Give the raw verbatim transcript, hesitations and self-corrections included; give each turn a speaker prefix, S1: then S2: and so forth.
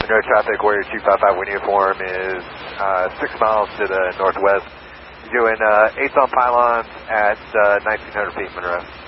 S1: Monroe traffic, Warrior two five five wind uniform is uh, six miles to the northwest. You're doing uh, eights on pylons at uh, nineteen hundred feet, Monroe.